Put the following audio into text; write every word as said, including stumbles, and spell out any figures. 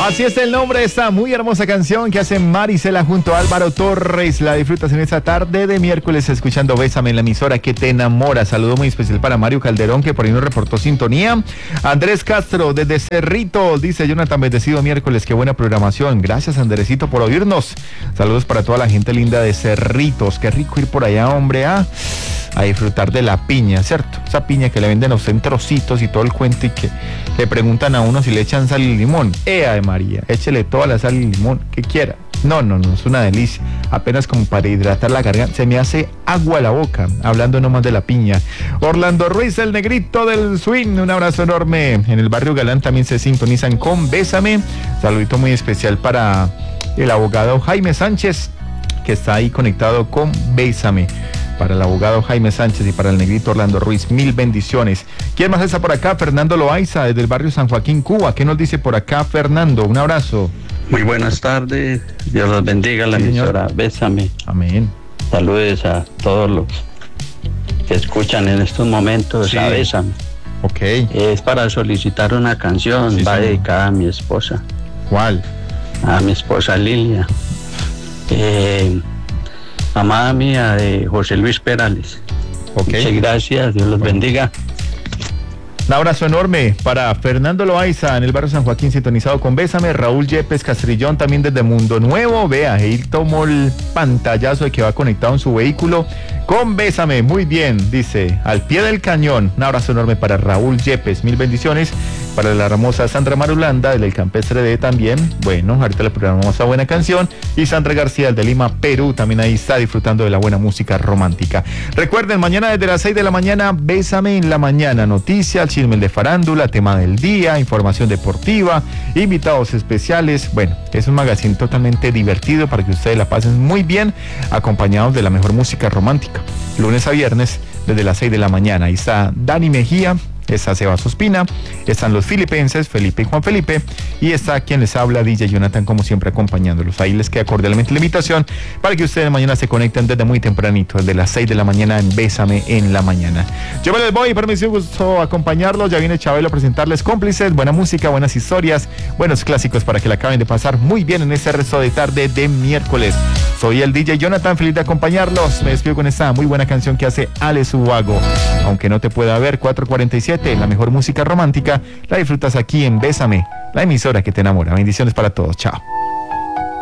Así es el nombre de esta muy hermosa canción que hace Marisela junto a Álvaro Torres. La disfrutas en esta tarde de miércoles escuchando Bésame en la emisora que te enamora. Saludo muy especial para Mario Calderón, que por ahí nos reportó sintonía. Andrés Castro desde Cerrito, dice Jonathan, bendecido miércoles, qué buena programación. Gracias, Andresito, por oírnos. Saludos para toda la gente linda de Cerritos. Qué rico ir por allá, hombre, a, a disfrutar de la piña, ¿cierto? Esa piña que le venden a usted en trocitos y todo el cuento, y que le preguntan a uno si le echan sal y limón. ¡Ea de María! Échele toda la sal y limón que quiera. No, no, no, es una delicia. Apenas como para hidratar la garganta. Se me hace agua la boca, hablando nomás de la piña. Orlando Ruiz, el negrito del swing, un abrazo enorme. En el barrio Galán también se sintonizan con Bésame. Saludito muy especial para el abogado Jaime Sánchez, que está ahí conectado con Bésame. Para el abogado Jaime Sánchez y para el negrito Orlando Ruiz, mil bendiciones. ¿Quién más está por acá? Fernando Loaiza, desde el barrio San Joaquín, Cuba. ¿Qué nos dice por acá, Fernando? Un abrazo. Muy buenas tardes, Dios los bendiga, la sí, emisora Bésame. Amén. Saludes a todos los que escuchan en estos momentos sí. a Bésame. Ok. Es para solicitar una canción, sí, va sí. dedicada a mi esposa. ¿Cuál? A mi esposa Lilia. Eh... Amada mía, de José Luis Perales. Okay. Muchas gracias, Dios los bueno. bendiga. Un abrazo enorme para Fernando Loaiza en el barrio San Joaquín, sintonizado con Bésame. Raúl Yepes Castrillón también desde Mundo Nuevo. Vea, él tomó el pantallazo de que va conectado en su vehículo con Bésame. Muy bien, dice, al pie del cañón. Un abrazo enorme para Raúl Yepes, mil bendiciones. Para la hermosa Sandra Marulanda, del Campestre D también. Bueno, ahorita le programamos esa buena canción. Y Sandra García, de Lima, Perú, también ahí está disfrutando de la buena música romántica. Recuerden, mañana desde las seis de la mañana, Bésame en la mañana. Noticias, chismes de farándula, tema del día, información deportiva, invitados especiales. Bueno, es un magazine totalmente divertido para que ustedes la pasen muy bien, acompañados de la mejor música romántica. Lunes a viernes, desde las seis de la mañana. Ahí está Dani Mejía. Está Sebas Ospina, están los filipenses, Felipe y Juan Felipe, y está quien les habla, D J Jonathan, como siempre acompañándolos. Ahí les queda cordialmente la invitación para que ustedes mañana se conecten desde muy tempranito, desde las seis de la mañana en Bésame en la mañana. Yo me les voy, permiso, gusto acompañarlos. Ya viene Chabelo a presentarles Cómplices, buena música, buenas historias, buenos clásicos para que la acaben de pasar muy bien en este resto de tarde de miércoles. Soy el D J Jonathan, feliz de acompañarlos. Me despido con esta muy buena canción que hace Alex Ubago. Aunque no te pueda ver, cuatro cuarenta y siete, la mejor música romántica la disfrutas aquí en Bésame, la emisora que te enamora. Bendiciones para todos, chao.